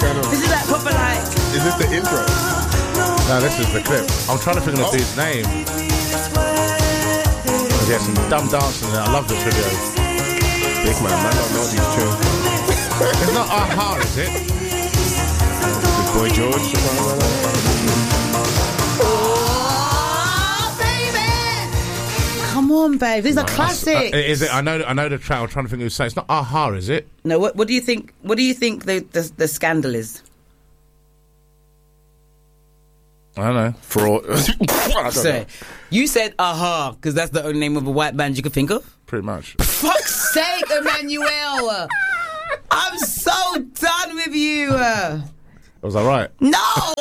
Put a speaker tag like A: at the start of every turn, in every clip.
A: This is like proper like...
B: Is this the intro?
C: No, this is the clip. I'm trying to figure out the dude's name. There's some dumb dancing in it. I love this video.
B: Big man, I don't know these tunes.
C: It's not Aha, is it?
B: With Boy George or something like that?
A: Come on, babe. These are classics.
C: Is it? I know the track. I'm trying to think who's saying. It's not Aha, is it?
A: No. What do you think? What do you think the scandal is?
C: I don't know.
B: Fraud. I don't know.
A: You said Aha because that's the only name of a white band you could think of.
C: Pretty much.
A: Fuck's sake, Emmanuel! I'm so done with you.
C: Was I right?
A: No.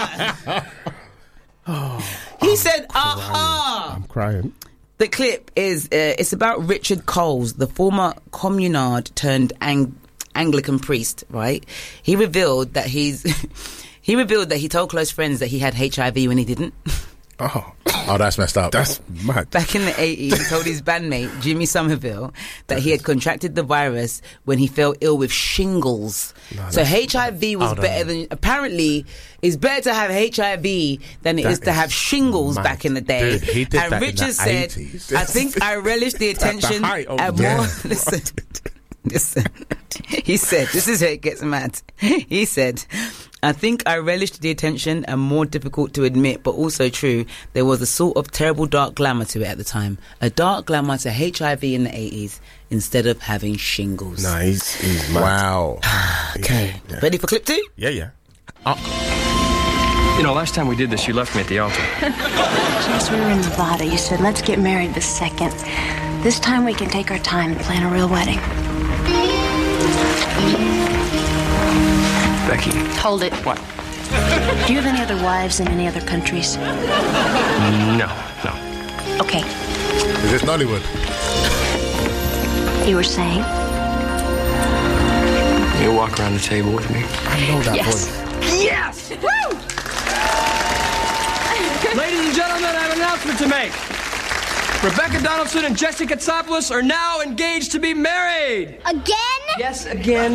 A: He said Aha.
B: I'm crying.
A: The clip is it's about Richard Coles, the former communard turned Anglican priest. Right? He revealed that he told close friends that he had HIV when he didn't.
B: Oh,
C: that's messed up.
B: That's mad.
A: Back in the 80s, he told his bandmate Jimmy Somerville that he had contracted the virus when he fell ill with shingles. So HIV was better than... Apparently, it's better to have HIV than it is to have shingles back in the day.
C: Dude, he did
A: and
C: that
A: Richard
C: in the
A: said,
C: 80s.
A: I think I relish the attention and more... Listen. He said, this is where it gets mad. He said... I think I relished the attention and more difficult to admit, but also true. There was a sort of terrible dark glamour to it at the time. A dark glamour to HIV in the 80s instead of having shingles.
B: Nah, he's mad.
C: Wow.
A: Okay. Yeah. Ready for clip 2?
B: Yeah.
D: You know, last time we did this, you left me at the altar.
E: Yes, we were in Nevada. You said, let's get married the second. This time we can take our time and plan a real wedding.
D: Becky.
E: Hold it.
D: What?
E: Do you have any other wives in any other countries?
D: No.
E: Okay.
C: Is this Nollywood?
E: You were saying?
D: You walk around the table with me.
C: I know that voice.
D: Yes! Woo! Ladies and gentlemen, I have an announcement to make. Rebecca Donaldson and Jesse Katsopoulos are now engaged to be married.
E: Again?
D: Yes, again.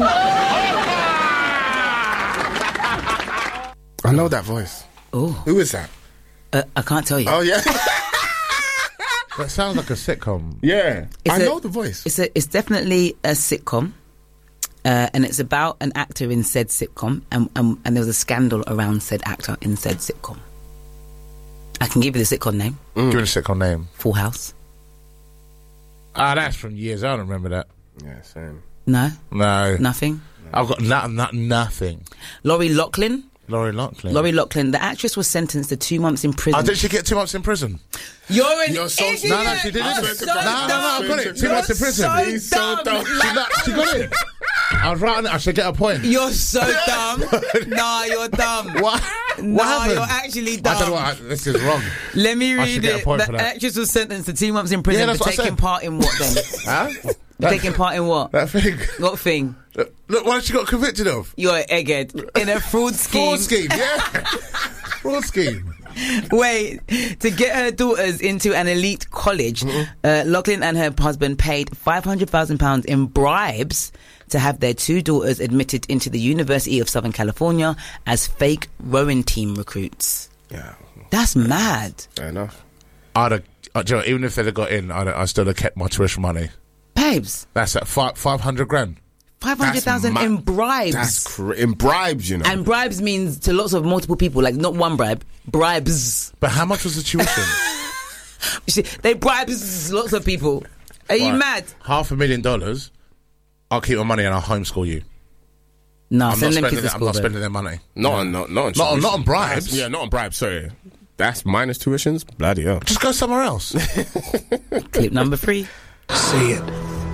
B: I know that voice.
A: Oh.
B: Who is that?
A: I can't tell you.
B: Oh, yeah.
C: That sounds like a sitcom.
B: Yeah. I know the voice.
A: It's definitely a sitcom. And it's about an actor in said sitcom. And there was a scandal around said actor in said sitcom. I can give you the sitcom name.
C: Give me the sitcom name.
A: Full House.
C: That's from years. I don't remember that.
B: Yeah, same.
A: No?
C: No.
A: Nothing?
C: I've got nothing.
A: Lori Loughlin.
C: Lori Loughlin. The actress was sentenced to 2 months in prison. Oh, did she get 2 months in prison?
A: You're an
B: You're so
A: idiot.
B: dumb.
C: No, she didn't.
A: I'm
C: No,
A: so
C: I got it. 2 months in prison.
A: So
B: He's so dumb.
C: She got it. I was right on it. I should get a point.
A: You're so dumb. Nah, you're dumb.
C: What?
A: Nah,
C: What happened?
A: you're actually dumb.
C: I don't know what. This is wrong.
A: Let me
C: I
A: read
C: should get a
A: it.
C: point
A: The
C: for that.
A: actress was sentenced to 2 months in prison
C: Yeah, that's
A: for
C: what I
A: taking
C: said.
A: part in what then?
C: Huh?
A: Taking part in what?
C: That thing.
A: What thing?
C: Look, what she got convicted of?
A: You're an egghead. In a fraud scheme.
C: Fraud scheme, yeah. Fraud scheme.
A: Wait, to get her daughters into an elite college, Loughlin and her husband paid £500,000 in bribes to have their 2 daughters admitted into the University of Southern California as fake rowing team recruits.
B: Yeah.
A: That's mad.
B: Fair enough.
C: I'd have, do you know, even if they'd have got in, I still have kept my tuition money.
A: Babes,
C: That's at 500 grand.
A: 500,000 in bribes.
B: That's in bribes, you know.
A: And bribes means to lots of multiple people, like not one bribe, bribes.
C: But how much was the tuition?
A: You see, they bribes lots of people. Are you
C: Right.
A: mad?
C: $500,000. I'll keep my money and I'll homeschool you.
A: No,
C: I'm
A: send
C: not
A: them kids
C: spending
A: to
C: I'm
A: school.
C: not
A: babe.
C: spending their money.
B: Not on
C: Not on bribes.
B: Yeah, not on bribes, sorry. That's minus tuitions? Bloody hell.
C: Just go somewhere else.
A: Clip number 3.
D: Say it.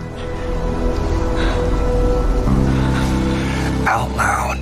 D: Out loud.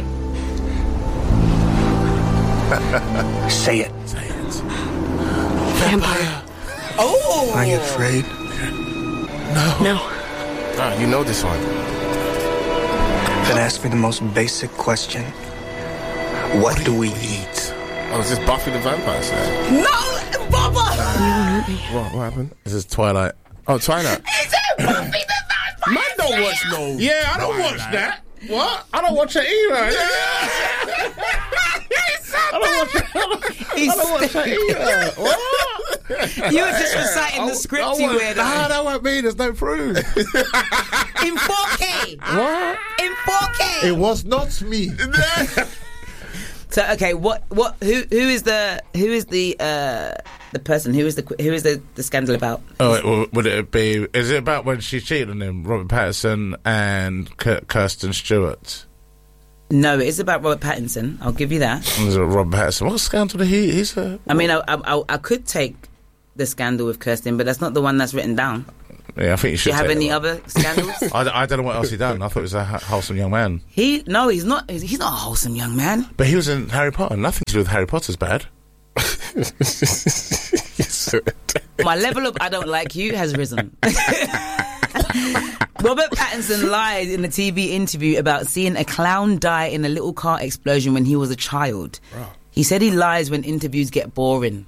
D: Say it.
C: Say it.
E: Vampire.
A: Oh!
D: Are you afraid?
E: No.
B: Ah, you know this one.
D: Then ask me the most basic question. What do we eat?
B: Oh, is this Buffy the Vampire Slayer?
A: No! Baba!
B: What happened?
C: This is Twilight.
B: Oh, Twilight.
A: Is it Buffy the Vampire
B: Man don't watch no...
C: Yeah, I don't watch that.
F: What? I don't watch it either. I don't watch it either. What?
A: You were just reciting the script, you weirdo.
F: Nah, that won't mean there's no proof.
A: In 4K.
F: What?
A: In 4K.
F: It was not me.
A: So okay, who is the person? Who is the scandal about?
F: Oh, would it be? Is it about when she cheated on him, Robert Pattinson and Kirsten Stewart?
A: No, it is about Robert Pattinson. I'll give you that.
F: Is it Robert Pattinson? What scandal did he's a?
A: I mean, I could take the scandal with Kirsten, but that's not the one that's written down.
F: Yeah, I think you should.
A: Do you have any other scandals?
F: I don't know what else he done. I thought he was a wholesome young man.
A: He's not. He's not a wholesome young man.
F: But he was in Harry Potter. Nothing to do with Harry Potter's bad.
A: My level of I don't like you has risen. Robert Pattinson lied in a TV interview about seeing a clown die in a little car explosion when he was a child. Bro. He said he lies when interviews get boring.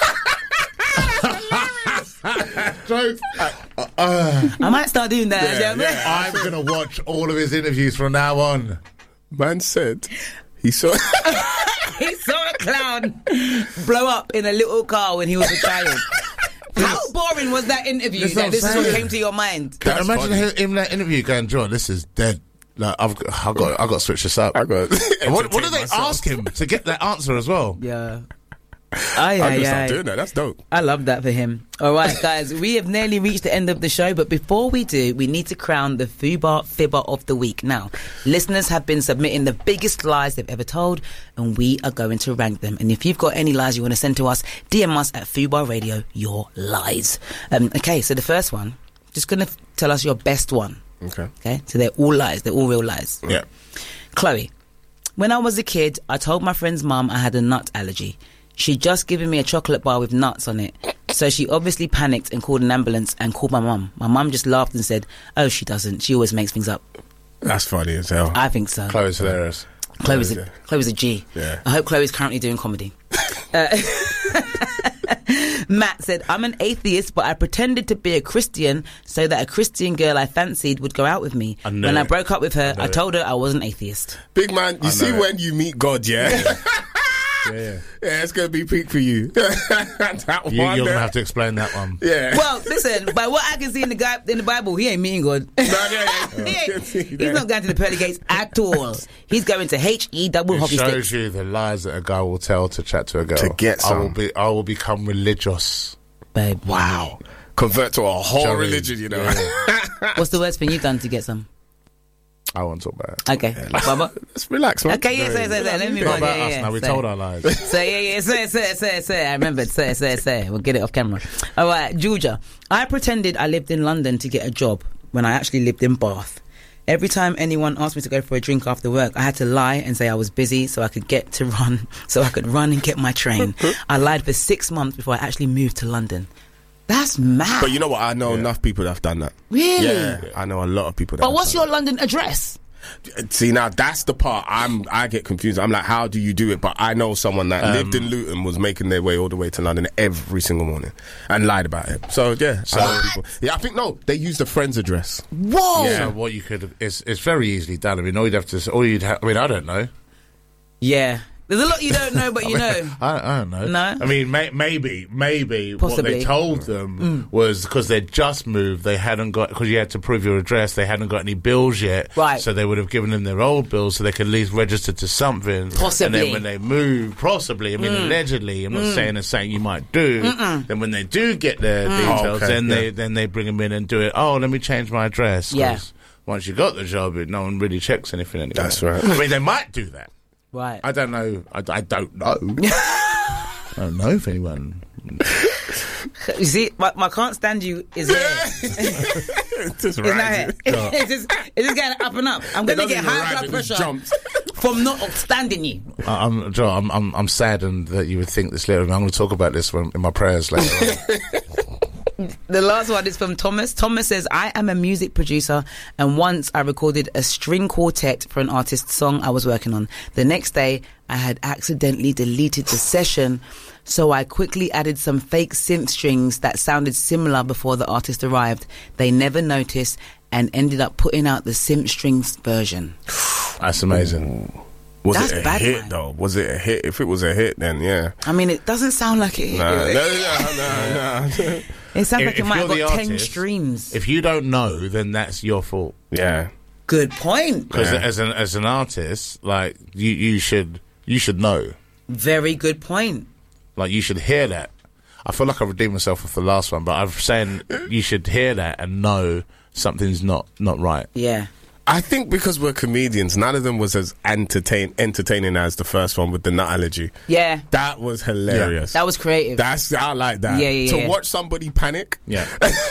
A: I might start doing that.
F: Yeah. I'm going to watch all of his interviews from now on.
B: Man said he saw
A: he saw a clown blow up in a little car when he was a child. How boring was that interview? This is what came to your mind.
F: Imagine him in that interview going, John, this is dead. Like, I've got to switch this up.
B: What
F: do they ask him to get that answer as well?
A: Yeah.
B: I'm going to start doing that. That's dope.
A: I love that for him. All right, guys, we have nearly reached the end of the show, but before we do, we need to crown the Fubar Fibber of the Week. Now, listeners have been submitting the biggest lies they've ever told, and we are going to rank them. And if you've got any lies you want to send to us, DM us at Fubar Radio, your lies. Okay, so the first one, just going to tell us your best one. Okay, so they're all lies. They're all real lies.
F: Yeah.
A: Chloe, when I was a kid, I told my friend's mum I had a nut allergy. She'd just given me a chocolate bar with nuts on it. So she obviously panicked and called an ambulance and called my mum. My mum just laughed and said, "Oh, she doesn't. She always makes things up."
B: That's funny as hell.
A: I think so.
F: Chloe's hilarious.
A: Chloe's a G.
F: Yeah.
A: I hope Chloe's currently doing comedy. Matt said, "I'm an atheist, but I pretended to be a Christian so that a Christian girl I fancied would go out with me. When I broke up with her, I told her I was an atheist."
B: Big man, you see when you meet God, yeah? Yeah, it's going to be peak for you.
F: You're going to have to explain that one.
A: Yeah. Well, listen, by what I can see in the Bible, he ain't meeting God. He's not going to the pearly gates at all. He's going to HE double hockey sticks.
F: It shows you the lies that a guy will tell to chat to a girl.
B: To get some.
F: I will become religious.
A: Babe.
B: Wow. Convert to a whole religion, you know.
A: Yeah. What's the worst thing you've done to get some?
F: I won't talk about it.
A: Okay, Baba.
B: Let's relax, man.
A: Okay, let me move on.
F: Now we told our lies.
A: Say, I remembered. Say. We'll get it off camera. All right, Georgia. I pretended I lived in London to get a job when I actually lived in Bath. Every time anyone asked me to go for a drink after work, I had to lie and say I was busy so I could run and get my train. I lied for 6 months before I actually moved to London. That's mad.
B: But you know what? I know enough people that have done that.
A: Really?
B: Yeah, I know a lot of people that
A: But what's your London address?
B: See, now that's the part I get confused. I'm like, how do you do it? But I know someone that lived in Luton, was making their way all the way to London every single morning and lied about it. So yeah, people. Yeah, I think they used a friend's address.
A: Whoa!
F: Yeah. So what you could, it's very easily done. I mean, I don't know.
A: Yeah. There's a lot you don't know, but you know.
F: I don't know.
A: No?
F: I mean, maybe
A: Possibly.
F: What they told them was because they'd just moved, they hadn't got, because you had to prove your address, they hadn't got any bills yet.
A: Right.
F: So they would have given them their old bills so they could at least register to something.
A: Possibly.
F: And then when they move, possibly, I mean, allegedly, I'm not saying it's something you might do, then when they do get their details, then they bring them in and do it. Oh, let me change my address.
A: Yeah.
F: Once you got the job, no one really checks anything anymore.
B: That's right.
F: I mean, they might do that.
A: Right.
F: I don't know. I don't know. I don't know if anyone.
A: You see, my can't stand you is here. It's just getting up and up. I'm going to get high blood pressure from not standing you.
F: I'm saddened that you would think this later. I'm going to talk about this in my prayers later on.
A: The last one is from Thomas. Thomas says, "I am a music producer, and once I recorded a string quartet for an artist's song I was working on. The next day, I had accidentally deleted the session, so I quickly added some fake synth strings that sounded similar before the artist arrived. They never noticed, and ended up putting out the Simp Strings version.
F: That's amazing.
B: Was it a hit, though? Was it a hit? If it was a hit, then yeah.
A: I mean, it doesn't sound like it.
B: No.
A: It sounds like it might have got 10 streams.
F: If you don't know, then that's your fault.
B: Yeah.
A: Good point.
F: Because as an artist, like, you should know.
A: Very good point.
F: Like, you should hear that. I feel like I redeemed myself with the last one, but I'm saying you should hear that and know something's not right.
A: Yeah.
B: I think because we're comedians, none of them was as entertaining as the first one with the nutology.
A: Yeah.
B: That was hilarious.
A: Yeah. That was creative.
B: I like that.
A: Yeah.
B: To watch somebody panic.
F: Yeah.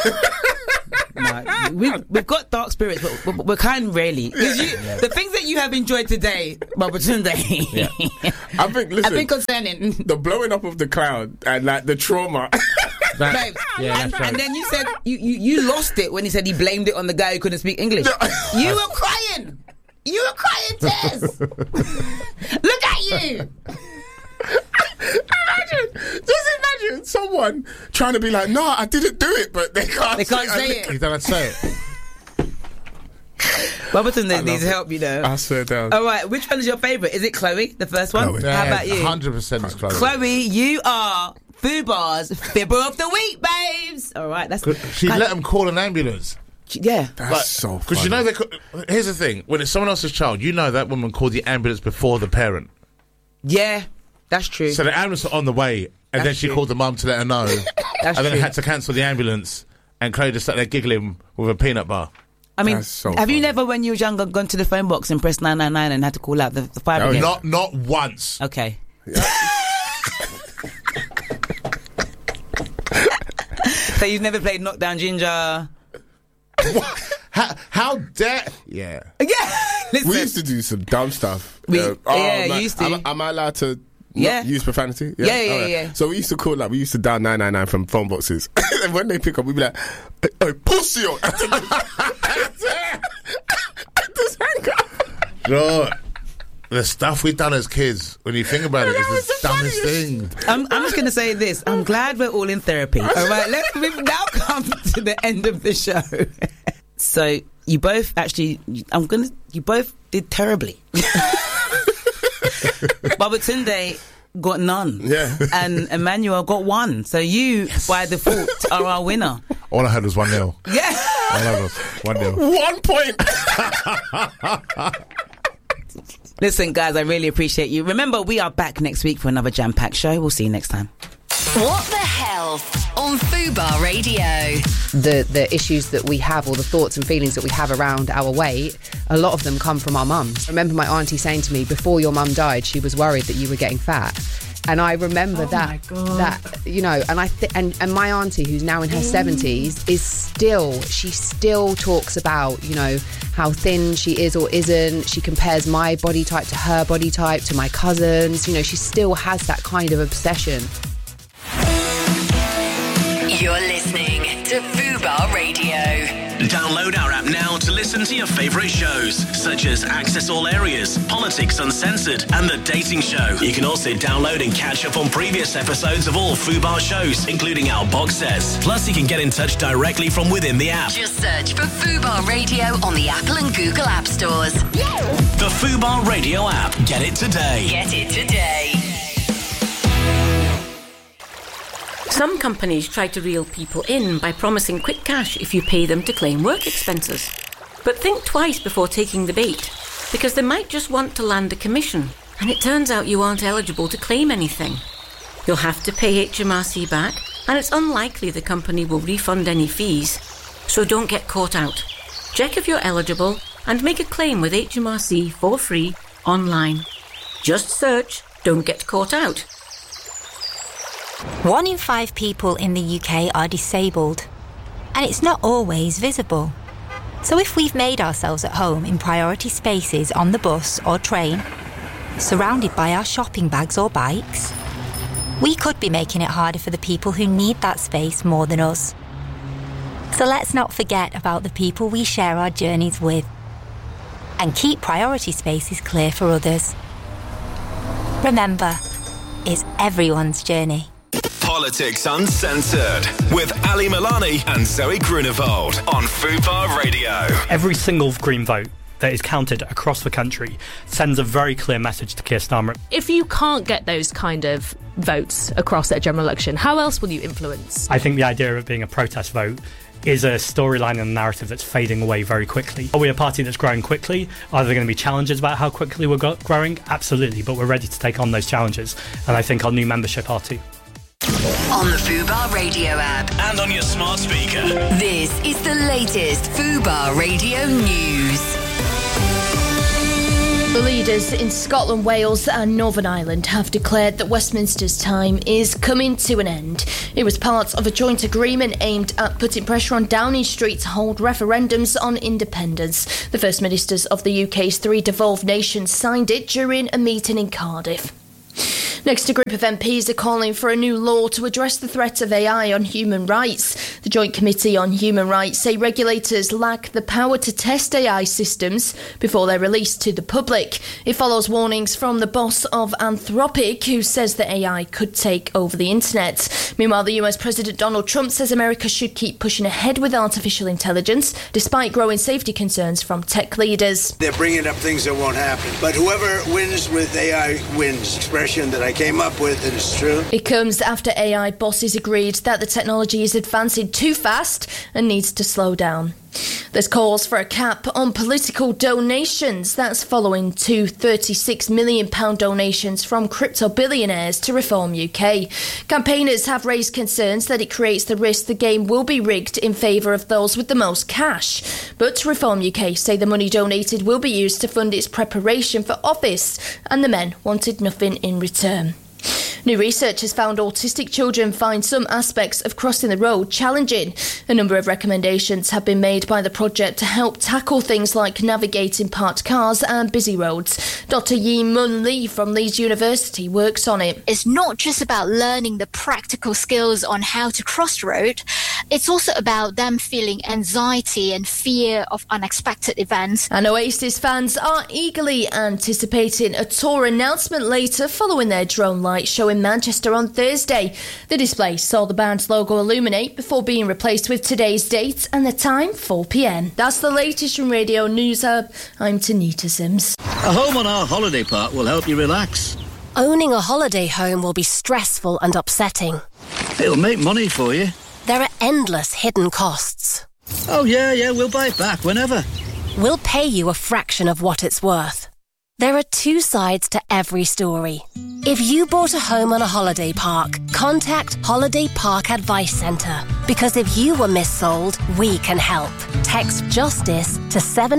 A: We've got dark spirits, but we're kind of rarely. The things that you have enjoyed today, Babatunde,
B: I think, listen,
A: have been concerning.
B: The blowing up of the cloud and like the trauma.
A: Babes, and then you said you lost it when he said he blamed it on the guy who couldn't speak English. You were crying. You were crying tears. Look at you.
B: Imagine someone trying to be like, no, I didn't do it, but they can't
A: say it.
F: You don't say it.
A: Babatunde needs help, you know.
B: I swear down.
A: All right, which one is your favourite? Is it Chloe, the first one?
B: Chloe.
A: How about you?
F: 100% is Chloe.
A: Chloe, you are Fubar's Fibber of the Week, babes. All right, that's good.
F: She let them call an ambulance.
A: Yeah.
B: That's so funny.
F: Because you know, here's the thing. When it's someone else's child, you know that woman called the ambulance before the parent.
A: Yeah, that's true.
F: So the ambulance was on the way, and then she called the mum to let her know.
A: That's
F: and then
A: true.
F: had to cancel the ambulance, and Chloe just sat there giggling with a peanut bar.
A: I mean,
B: so
A: have
B: funny.
A: you never, when you were younger, gone to the phone box and pressed 999 and had to call out the fire brigade?
F: Not once.
A: Okay. So you've never played Knockdown Ginger?
F: How dare... Yeah.
A: Listen.
B: We used to do some dumb stuff.
A: You used to.
B: Am I allowed to use profanity?
A: Yeah.
B: So we used to call, like, we used to dial 999 from phone boxes. And when they pick up, we'd be like, hey, pussy! Just hang up.
F: Bro, the stuff we've done as kids, when you think about it, is the dumbest thing.
A: I'm just going to say this. I'm glad we're all in therapy. All right, we've now come to the end of the show. So you both actually, you both did terribly. Babatunde got none.
B: Yeah.
A: And Emmanuel got 1. So you, by default, are our winner.
F: All I had was 1-0.
A: Yeah.
F: All I had was 1-0.
B: 1 point.
A: Listen, guys, I really appreciate you. Remember, we are back next week for another jam-packed show. We'll see you next time.
G: What the Health on Fubar Radio.
H: The issues that we have, or the thoughts and feelings that we have around our weight, a lot of them come from our mums. I remember my auntie saying to me, before your mum died, she was worried that you were getting fat. And I remember that, you know, and and my auntie, who's now in her 70s, she still talks about, you know, how thin she is or isn't. She compares my body type to her body type, to my cousins. You know, she still has that kind of obsession.
G: You're listening to Fubar Radio.
I: Download our app now to listen to your favourite shows, such as Access All Areas, Politics Uncensored, and The Dating Show. You can also download and catch up on previous episodes of all Fubar shows, including our box sets. Plus, you can get in touch directly from within the app.
G: Just search for Fubar Radio on the Apple and Google App Stores.
I: The Fubar Radio app. Get it today.
G: Get it today.
J: Some companies try to reel people in by promising quick cash if you pay them to claim work expenses. But think twice before taking the bait, because they might just want to land a commission, and it turns out you aren't eligible to claim anything. You'll have to pay HMRC back, and it's unlikely the company will refund any fees. So don't get caught out. Check if you're eligible and make a claim with HMRC for free online. Just search "Don't Get Caught Out."
K: 1 in 5 people in the UK are disabled, and it's not always visible. So if we've made ourselves at home in priority spaces on the bus or train, surrounded by our shopping bags or bikes, we could be making it harder for the people who need that space more than us. So let's not forget about the people we share our journeys with, and keep priority spaces clear for others. Remember, it's everyone's journey.
I: Politics Uncensored with Ali Milani and Zoe Grunewald on Fubar Radio.
L: Every single Green vote that is counted across the country sends a very clear message to Keir Starmer.
M: If you can't get those kind of votes across at a general election, how else will you influence?
L: I think the idea of it being a protest vote is a storyline and a narrative that's fading away very quickly. Are we a party that's growing quickly? Are there going to be challenges about how quickly we're growing? Absolutely, but we're ready to take on those challenges, and I think our new membership are too.
G: On the Fubar Radio app
I: and on your smart speaker.
G: This is the latest Fubar Radio news.
N: The leaders in Scotland, Wales and Northern Ireland have declared that Westminster's time is coming to an end. It was part of a joint agreement aimed at putting pressure on Downing Street to hold referendums on independence. The First Ministers of the UK's 3 devolved nations signed it during a meeting in Cardiff. Next, a group of MPs are calling for a new law to address the threat of AI on human rights. The Joint Committee on Human Rights say regulators lack the power to test AI systems before they're released to the public. It follows warnings from the boss of Anthropic, who says that AI could take over the internet. Meanwhile, the US President Donald Trump says America should keep pushing ahead with artificial intelligence, despite growing safety concerns from tech leaders.
O: They're bringing up things that won't happen. But whoever wins with AI wins. Expression that I came up with, and it's true.
N: It comes after AI bosses agreed that the technology is advancing too fast and needs to slow down. There's calls for a cap on political donations. That's following 2 £36 million donations from crypto billionaires to Reform UK. Campaigners have raised concerns that it creates the risk the game will be rigged in favour of those with the most cash. But Reform UK say the money donated will be used to fund its preparation for office, and the men wanted nothing in return. New research has found autistic children find some aspects of crossing the road challenging. A number of recommendations have been made by the project to help tackle things like navigating parked cars and busy roads. Dr. Yi Mun Lee from Leeds University works on it.
P: It's not just about learning the practical skills on how to cross the road. It's also about them feeling anxiety and fear of unexpected events.
N: And Oasis fans are eagerly anticipating a tour announcement later following their drone light show in Manchester on Thursday. The display saw the band's logo illuminate before being replaced with today's date and the time 4 p.m. That's the latest from Radio News Hub. I'm Tanita Sims.
Q: A home on our holiday park will help you relax.
R: Owning a holiday home will be stressful and upsetting.
Q: It'll make money for you.
R: There are endless hidden costs.
Q: Oh yeah, we'll buy it back whenever.
R: We'll pay you a fraction of what it's worth. There are 2 sides to every story. If you bought a home on a holiday park, contact Holiday Park Advice Centre. Because if you were missold, we can help. Text JUSTICE to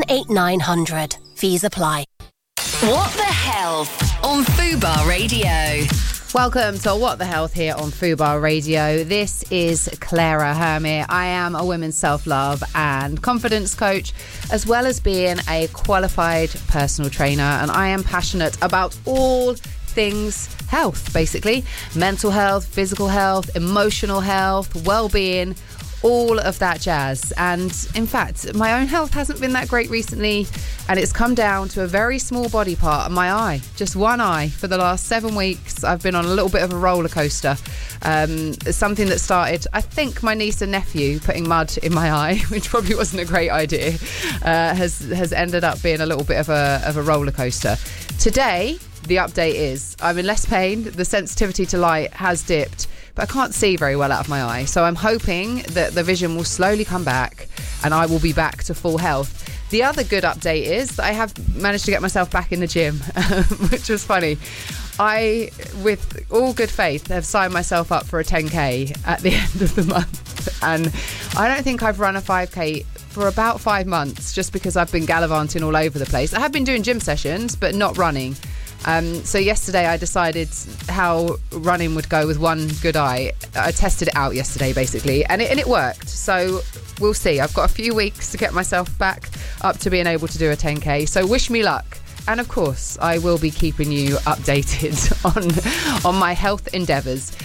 R: 78900. Fees apply.
G: What the Health on Fubar Radio.
H: Welcome to What the Health here on Fubar Radio. This is Clara Hermit. I am a women's self-love and confidence coach, as well as being a qualified personal trainer, and I am passionate about all things health, basically. Mental health, physical health, emotional health, well-being, all of that jazz. And in fact, my own health hasn't been that great recently, and it's come down to a very small body part, my eye, just one eye. For the last 7 weeks, I've been on a little bit of a roller coaster. Something that started, I think, my niece and nephew putting mud in my eye, which probably wasn't a great idea, has ended up being a little bit of a roller coaster. Today, the update is I'm in less pain. The sensitivity to light has dipped, but I can't see very well out of my eye. So I'm hoping that the vision will slowly come back and I will be back to full health. The other good update is that I have managed to get myself back in the gym, which was funny. I, with all good faith, have signed myself up for a 10K at the end of the month. And I don't think I've run a 5K for about 5 months, just because I've been gallivanting all over the place. I have been doing gym sessions, but not running. So yesterday I decided how running would go with one good eye. I tested it out yesterday, basically, and it worked. So we'll see. I've got a few weeks to get myself back up to being able to do a 10K. So wish me luck. And of course, I will be keeping you updated on my health endeavours.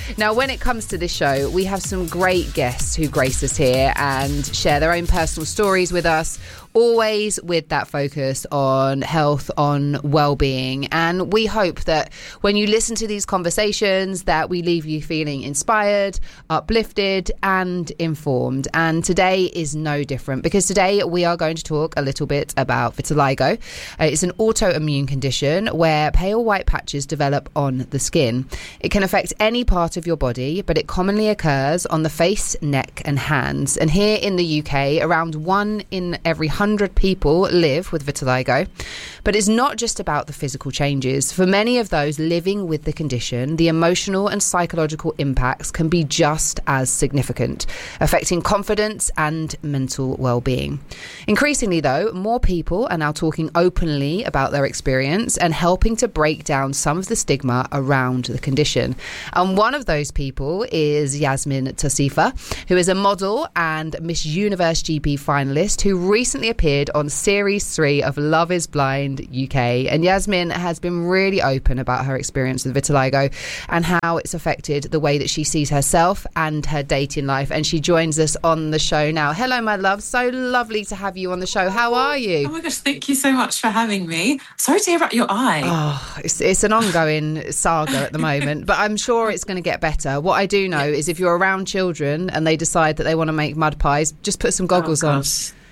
H: Now, when it comes to this show, we have some great guests who grace us here and share their own personal stories with us, always with that focus on health, on well-being. And we hope that when you listen to these conversations, that we leave you feeling inspired, uplifted and informed. And today is no different, because today we are going to talk a little bit about vitiligo. It's an autoimmune condition where pale white patches develop on the skin. It can affect any part of your body, but it commonly occurs on the face, neck and hands. And here in the UK, around 1 in every 100 people live with vitiligo. But it's not just about the physical changes. For many of those living with the condition, the emotional and psychological impacts can be just as significant, affecting confidence and mental well-being. Increasingly, though, more people are now talking openly about their experience and helping to break down some of the stigma around the condition. And one of those people is Yasmin Tasifa, who is a model and Miss Universe GP finalist who recently appeared on Series 3 of Love is Blind UK. And Yasmin has been really open about her experience with vitiligo and how it's affected the way that she sees herself and her dating life. And she joins us on the show now. Hello, my love. So lovely to have you on the show. How are you?
S: Oh my gosh, thank you so much for having me. Sorry to hear about your eye.
H: Oh, it's an ongoing saga at the moment, but I'm sure it's going to get better. What I do know is if you're around children and they decide that they want to make mud pies, just put some goggles on.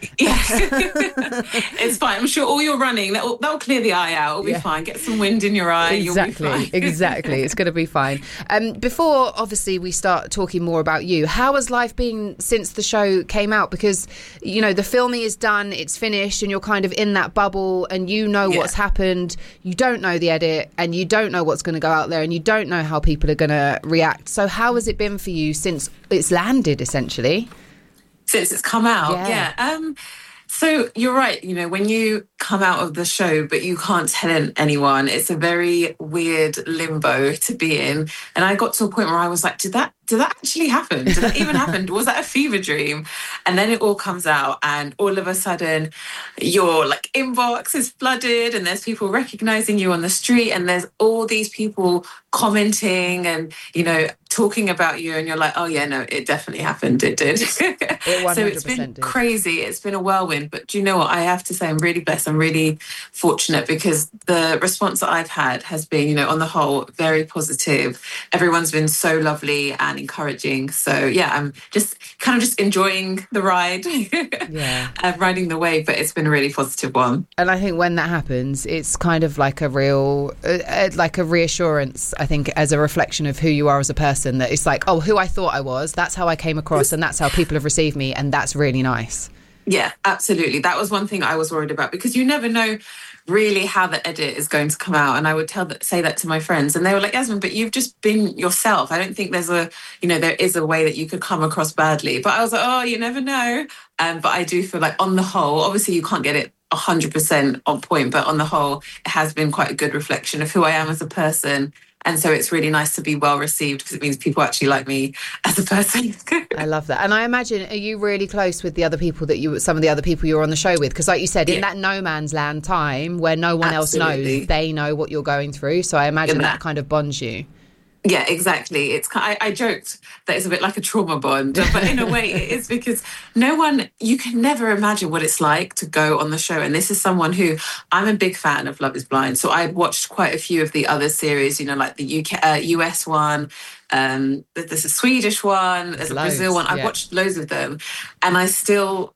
S: It's fine. I'm sure all your running that'll clear the eye out. It'll be fine. Get some wind in your eye.
H: Exactly.
S: You'll be fine.
H: Exactly. It's going to be fine. Before obviously we start talking more about you, how has life been since the show came out? Because you know the filming is done, it's finished, and you're kind of in that bubble, and you know what's happened. You don't know the edit, and you don't know what's going to go out there, and you don't know how people are going to react. So how has it been for you since it's landed, essentially?
S: Since it's come out, so you're right. You know, when you come out of the show, but you can't tell anyone, it's a very weird limbo to be in. And I got to a point where I was like, did that actually happen? Did that even happen? Was that a fever dream? And then it all comes out, and all of a sudden, your like inbox is flooded, and there's people recognizing you on the street, and there's all these people commenting and talking about you, and you're like, oh yeah, no, it definitely happened. It did. So it's been crazy. It's been a whirlwind. But do you know what? I have to say, I'm really blessed. I'm really fortunate because the response that I've had has been, on the whole, very positive. Everyone's been so lovely and encouraging. So yeah, I'm just enjoying the ride, riding the wave. But it's been a really positive one.
H: And I think when that happens, it's kind of like a real, like a reassurance. I think as a reflection of who you are as a person. That it's like, oh, who I thought I was, that's how I came across, and that's how people have received me, and that's really nice.
S: Yeah, absolutely. That was one thing I was worried about, because you never know really how the edit is going to come out. And I would say that to my friends, and they were like, Yasmin, but you've just been yourself. I don't think there's there is a way that you could come across badly. But I was like, oh, you never know. But I do feel like on the whole, obviously you can't get it 100% on point, but on the whole, it has been quite a good reflection of who I am as a person. And so it's really nice to be well received, because it means people actually like me as a person.
H: I love that. And I imagine, are you really close with the other people some of the other people you're on the show with? Because like you said, in that no man's land time where no one else knows, they know what you're going through. So I imagine that kind of bonds you.
S: Yeah, exactly. I joked that it's a bit like a trauma bond, but in a way it is, because you can never imagine what it's like to go on the show. And this is someone who, I'm a big fan of Love is Blind. So I'd watched quite a few of the other series, like the US one, there's a Swedish one, there's a Brazil one. I've watched loads of them, and I still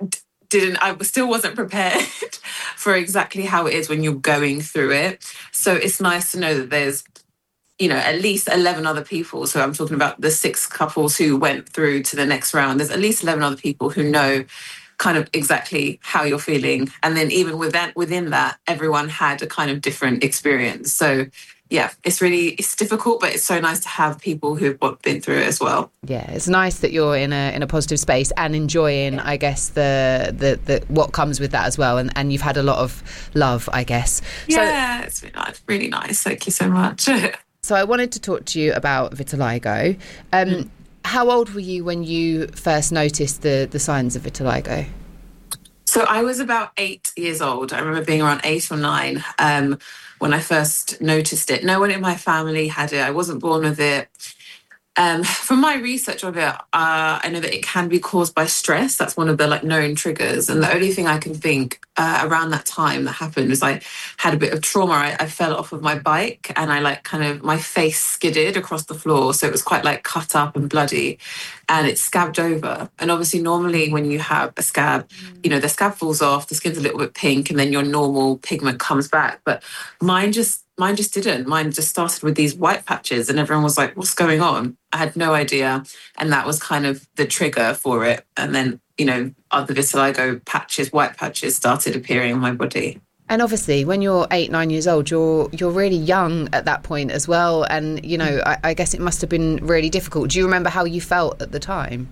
S: wasn't prepared for exactly how it is when you're going through it. So it's nice to know that there's at least 11 other people. So I'm talking about the 6 couples who went through to the next round. There's at least 11 other people who know kind of exactly how you're feeling. And then even within that, everyone had a kind of different experience. So yeah, it's difficult, but it's so nice to have people who've been through it as well.
H: Yeah, it's nice that you're in a positive space and enjoying, I guess, the what comes with that as well. And you've had a lot of love, I guess.
S: Yeah, it's been really nice. Thank you so much.
H: So I wanted to talk to you about vitiligo. How old were you when you first noticed the signs of vitiligo?
S: So I was about 8 years old. I remember being around 8 or 9 when I first noticed it. No one in my family had it. I wasn't born with it. From my research of it, I know that it can be caused by stress. That's one of the known triggers. And the only thing I can think around that time that happened was I had a bit of trauma. I fell off of my bike and I my face skidded across the floor. So it was quite cut up and bloody and it scabbed over. And obviously normally when you have a scab, the scab falls off, the skin's a little bit pink and then your normal pigment comes back. But mine just didn't. Mine just started with these white patches and everyone was like, what's going on? I had no idea. And that was kind of the trigger for it. And then, other vitiligo patches, white patches started appearing on my body.
H: And obviously when you're 8-9 years old, you're really young at that point as well. And, I guess it must have been really difficult. Do you remember how you felt at the time?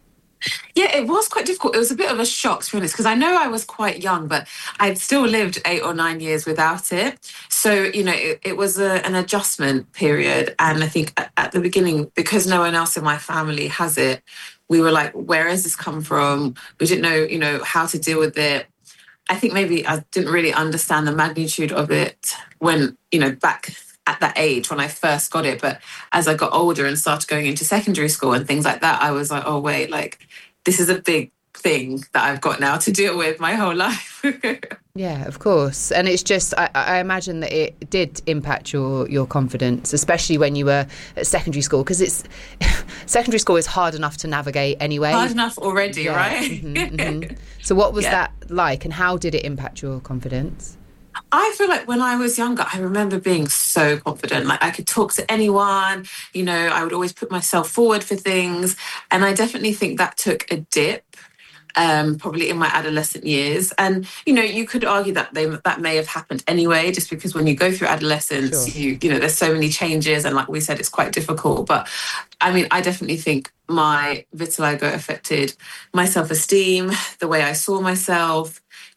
S: Yeah, it was quite difficult. It was a bit of a shock, to be honest, because I know I was quite young, but I'd still lived 8 or 9 years without it. So, it was an adjustment period. And I think at the beginning, because no one else in my family has it, we were like, where has this come from? We didn't know, how to deal with it. I think maybe I didn't really understand the magnitude of it when, back at that age when I first got it. But as I got older and started going into secondary school and things like that, I was like, oh, wait, this is a big thing that I've got now to deal with my whole life.
H: Yeah, of course. And it's just, I imagine that it did impact your confidence, especially when you were at secondary school, because secondary school is hard enough to navigate anyway.
S: Hard enough already,
H: yeah.
S: Right?
H: Mm-hmm, mm-hmm. So what was that like and how did it impact your confidence?
S: I feel like when I was younger, I remember being so confident. I could talk to anyone, I would always put myself forward for things. And I definitely think that took a dip, probably in my adolescent years. And, you could argue that that may have happened anyway, just because when you go through adolescence, sure. There's so many changes. And like we said, it's quite difficult. But I definitely think my vitiligo affected my self-esteem, the way I saw myself,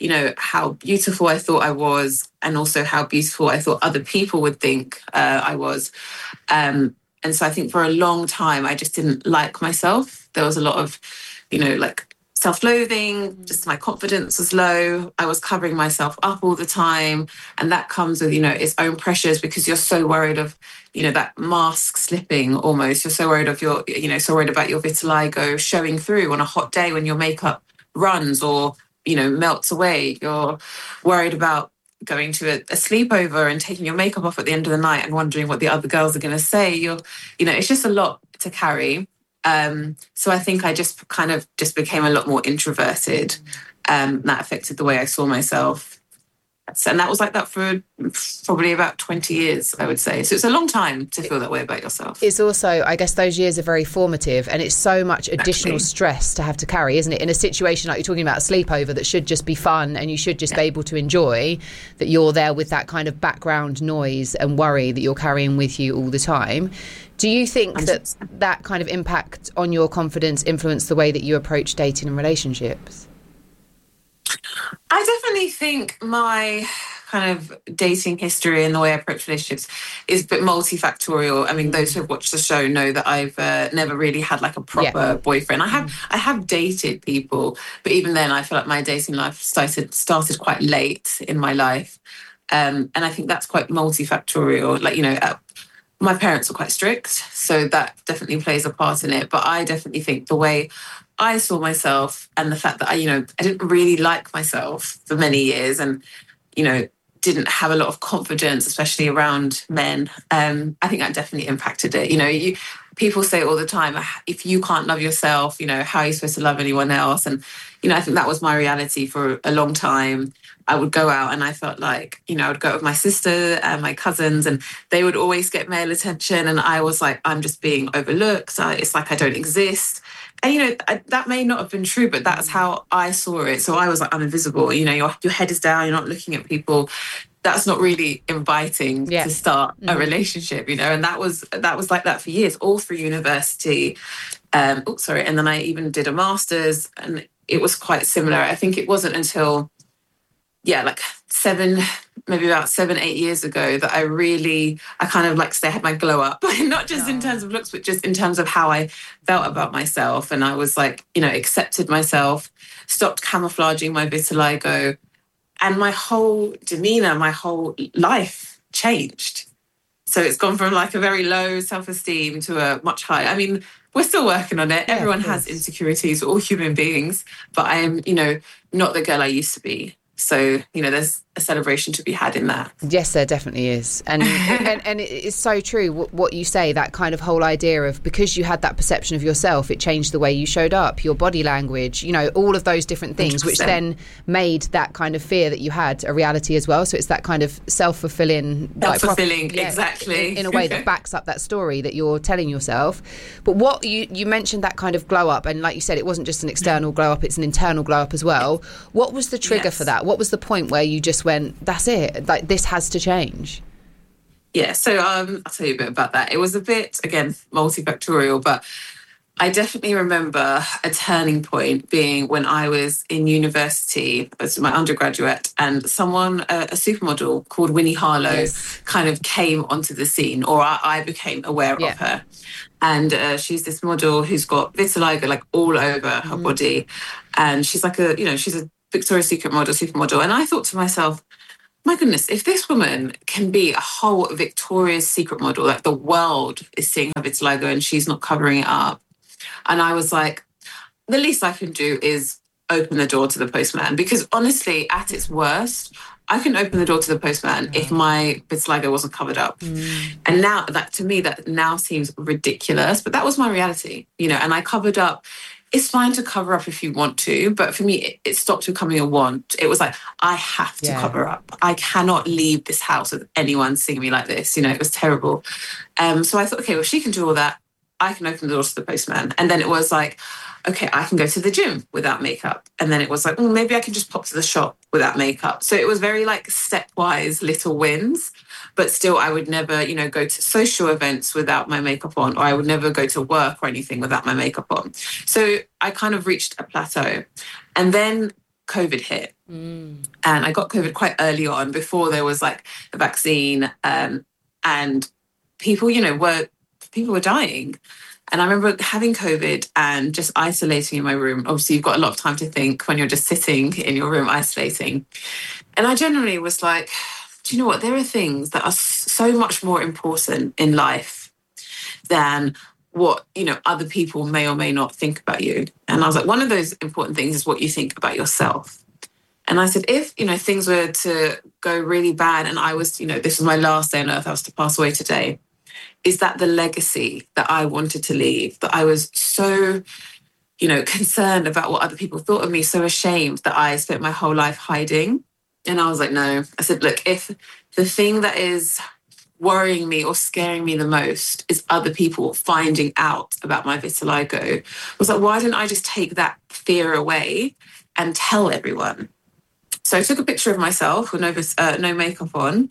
S: how beautiful I thought I was, and also how beautiful I thought other people would think I was. And so I think for a long time, I just didn't like myself. There was a lot of, self-loathing, just my confidence was low. I was covering myself up all the time. And that comes with, its own pressures because you're so worried of, that mask slipping almost. You're so worried of so worried about your vitiligo showing through on a hot day when your makeup runs or, melts away. You're worried about going to a sleepover and taking your makeup off at the end of the night and wondering what the other girls are going to say. It's just a lot to carry. So I think I just became a lot more introverted. That affected the way I saw myself. And that was like that for probably about 20 years, I would say. So it's a long time to feel that way about yourself.
H: It's also, I guess those years are very formative and it's so much additional stress to have to carry, isn't it? In a situation like you're talking about, a sleepover that should just be fun and you should just be able to enjoy, that you're there with that kind of background noise and worry that you're carrying with you all the time. Do you think that kind of impact on your confidence influenced the way that you approach dating and relationships?
S: I definitely think my kind of dating history and the way I approach relationships is a bit multifactorial. Those who have watched the show know that I've never really had a proper boyfriend. I have dated people, but even then I feel like my dating life started quite late in my life. And I think that's quite multifactorial. My parents were quite strict, so that definitely plays a part in it. But I definitely think the way I saw myself and the fact that I didn't really like myself for many years and, didn't have a lot of confidence, especially around men. I think that definitely impacted it. People say all the time, if you can't love yourself, how are you supposed to love anyone else? And, I think that was my reality for a long time. I would go out and I felt like, I would go out with my sister and my cousins and they would always get male attention. And I was like, I'm just being overlooked. It's like I don't exist. And, that may not have been true, but that's how I saw it. So I was like, I'm invisible. Your head is down. You're not looking at people. That's not really inviting to start a relationship, And that was like that for years, all through university. And then I even did a master's and it was quite similar. I think it wasn't until, maybe about 7-8 years ago that I kind of I had my glow up, not just in terms of looks, but just in terms of how I felt about myself. And I was accepted myself, stopped camouflaging my vitiligo, and my whole demeanor, my whole life changed. So it's gone from like a very low self-esteem to a much higher. I mean, we're still working on it. Everyone has insecurities, all human beings, but I am, not the girl I used to be. So, there's a celebration to be had in that.
H: Yes, there definitely is. And and it's so true what you say, that kind of whole idea of, because you had that perception of yourself, it changed the way you showed up, your body language, all of those different things, 100%. Which then made that kind of fear that you had a reality as well. So it's that kind of self-fulfilling.
S: Exactly.
H: In a way that backs up that story that you're telling yourself. But what you mentioned, that kind of glow up, and like you said, it wasn't just an external glow up, it's an internal glow up as well. What was the trigger for that? What was the point where you just went, that's it, like this has to change?
S: Yeah, so I'll tell you a bit about that. It was a bit, again, multifactorial, but I definitely remember a turning point being when I was in university, as my undergraduate, and someone, a supermodel called Winnie Harlow, kind of came onto the scene, or I became aware of her. And she's this model who's got vitiligo like all over her body. And she's like she's a Victoria's Secret model, supermodel. And I thought to myself, my goodness, if this woman can be a whole Victoria's Secret model, like the world is seeing her vitiligo and she's not covering it up. And I was like, the least I can do is open the door to the postman. Because honestly, at its worst, I can open the door to the postman if my vitiligo wasn't covered up. And now, to me, that now seems ridiculous. But that was my reality, and I covered up. It's fine to cover up if you want to, but for me, it stopped becoming a want. It was like, I have to cover up. I cannot leave this house with anyone seeing me like this. It was terrible. So I thought, okay, well, she can do all that. I can open the door to the postman. And then it was like, okay, I can go to the gym without makeup. And then it was like, maybe I can just pop to the shop without makeup. So it was very like stepwise little wins. But still, I would never, go to social events without my makeup on, or I would never go to work or anything without my makeup on. So I kind of reached a plateau. And then COVID hit. And I got COVID quite early on, before there was like the vaccine. And people, people were dying. And I remember having COVID and just isolating in my room. Obviously, you've got a lot of time to think when you're just sitting in your room isolating. And I generally was like, do you know what? There are things that are so much more important in life than what, other people may or may not think about you. And I was like, one of those important things is what you think about yourself. And I said, if, things were to go really bad and I was, this was my last day on earth, I was to pass away today, is that the legacy that I wanted to leave, that I was so, concerned about what other people thought of me, so ashamed that I spent my whole life hiding. And I was like, no. I said, look, if the thing that is worrying me or scaring me the most is other people finding out about my vitiligo, I was like, why didn't I just take that fear away and tell everyone? So I took a picture of myself with no makeup on.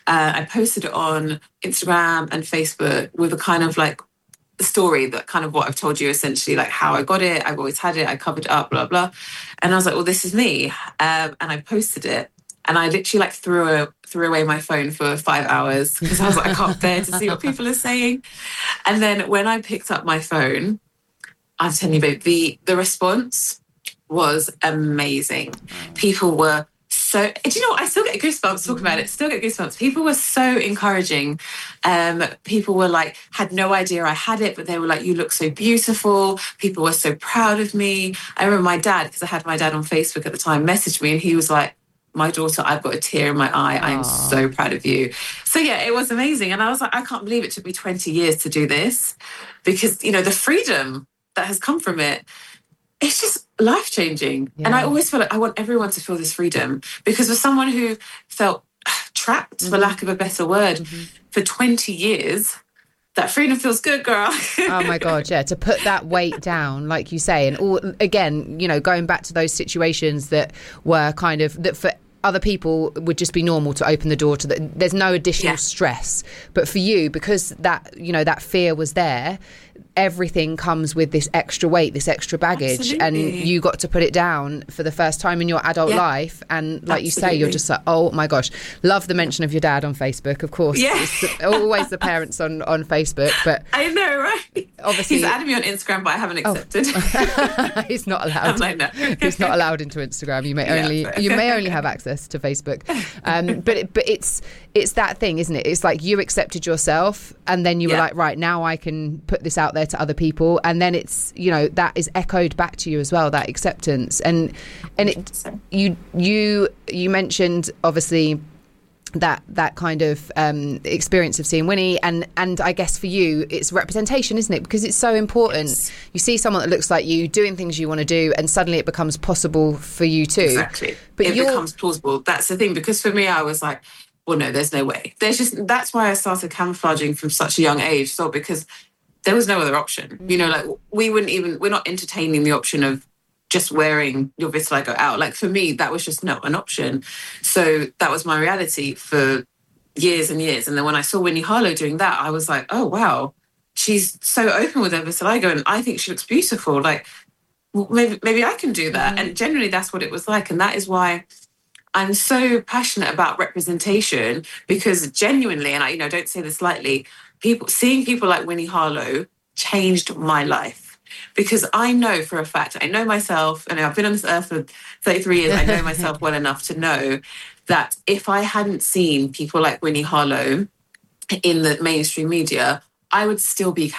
S: I posted it on Instagram and Facebook with a kind of like story, that kind of what I've told you, essentially, like how I got it. I've always had it. I covered it up, blah, blah. And I was like, well, this is me. And I posted it. And I literally like threw away my phone for 5 hours because I was like, I can't bear to see what people are saying. And then when I picked up my phone, I'm telling you, babe, the response was amazing. People were so, do you know what? I still get goosebumps talking about it. Still get goosebumps. People were so encouraging. People were like, had no idea I had it, but they were like, you look so beautiful. People were so proud of me. I remember my dad, because I had my dad on Facebook at the time, messaged me and he was like, my daughter, I've got a tear in my eye. I am so proud of you. So yeah, it was amazing. And I was like, I can't believe it took me 20 years to do this, because, the freedom that has come from it, it's just life-changing. Yeah. And I always feel like I want everyone to feel this freedom, because for someone who felt trapped, for lack of a better word, for 20 years, that freedom feels good, girl.
H: Oh my God, yeah. To put that weight down, like you say, and all, again, going back to those situations that were kind of, that for other people would just be normal to open the door to there's no additional stress. But for you, because that, that fear was there, everything comes with this extra weight, this extra baggage. Absolutely. And you got to put it down for the first time in your adult life. And like you say, you're just like, oh my gosh. Love the mention of your dad on Facebook, of course.
S: Yeah.
H: It's always the parents on Facebook. But
S: I know, right?
H: Obviously,
S: he's added me on Instagram, but I haven't accepted.
H: He's not allowed.
S: I'm like, no.
H: He's not allowed into Instagram. You may only have access to Facebook. But it's that thing, isn't it? It's like you accepted yourself, and then you were like, right, now I can put this out there to other people, and then it's, you know, that is echoed back to you as well, that acceptance. And it, you mentioned obviously that kind of experience of seeing Winnie, and I guess for you it's representation, isn't it? Because it's so important. Yes. You see someone that looks like you doing things you want to do, and suddenly it becomes possible for you too.
S: Exactly. But it becomes plausible. That's the thing, because for me I was like, well, no, there's no way. That's why I started camouflaging from such a young age. So because there was no other option. You know, like we're not entertaining the option of just wearing your vitiligo out. Like for me, that was just not an option. So that was my reality for years and years. And then when I saw Winnie Harlow doing that, I was like, oh, wow, she's so open with her vitiligo and I think she looks beautiful. Like, well, maybe I can do that. And generally that's what it was like. And that is why I'm so passionate about representation, because genuinely, and I don't say this lightly, seeing people like Winnie Harlow changed my life. Because I know for a fact, I know myself, and I've been on this earth for 33 years, I know myself well enough to know that if I hadn't seen people like Winnie Harlow in the mainstream media, I would still be